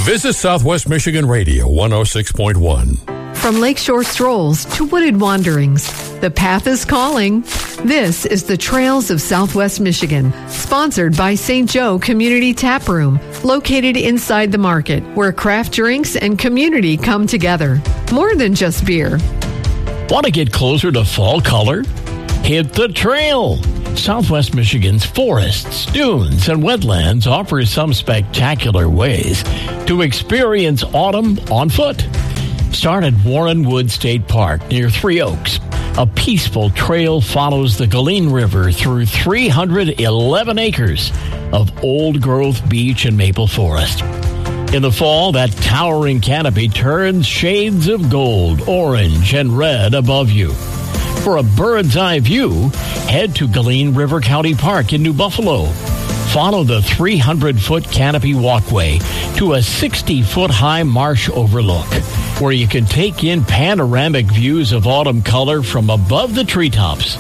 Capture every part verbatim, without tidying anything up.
Visit Southwest Michigan Radio one oh six point one. From lakeshore strolls to wooded wanderings, the path is calling. This is the Trails of Southwest Michigan, sponsored by Saint Joe Community Tap Room, located inside the market, where craft drinks and community come together. More than just beer. Want to get closer to fall color? Hit the trail. Southwest Michigan's forests, dunes, and wetlands offer some spectacular ways to experience autumn on foot. Start at Warren Wood State Park near Three Oaks. A peaceful trail follows the Galeen River through three hundred eleven acres of old-growth beech and maple forest. In the fall, that towering canopy turns shades of gold, orange, and red above you. For a bird's-eye view, head to Galeen River County Park in New Buffalo. Follow the three hundred foot canopy walkway to a sixty foot high marsh overlook, where you can take in panoramic views of autumn color from above the treetops.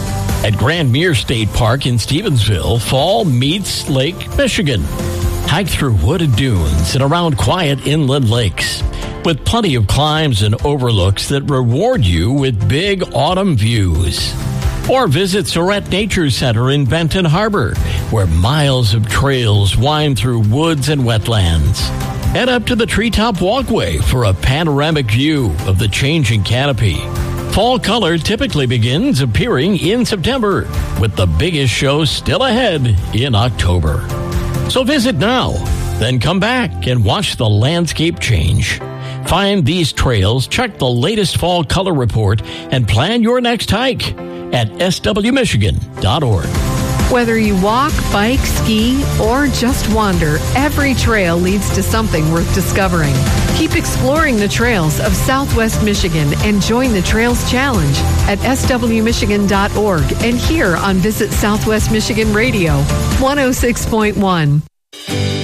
At Grand Mere State Park in Stevensville, fall meets Lake Michigan. Hike through wooded dunes and around quiet inland lakes, with plenty of climbs and overlooks that reward you with big autumn views. Or visit Surrett Nature Center in Benton Harbor, where miles of trails wind through woods and wetlands. Head up to the treetop walkway for a panoramic view of the changing canopy. Fall color typically begins appearing in September, with the biggest show still ahead in October. So visit now, then come back and watch the landscape change. Find these trails, check the latest fall color report, and plan your next hike at s w michigan dot org. Whether you walk, bike, ski, or just wander, every trail leads to something worth discovering. Keep exploring the trails of Southwest Michigan and join the Trails Challenge at s w michigan dot org and here on Visit Southwest Michigan Radio one oh six point one.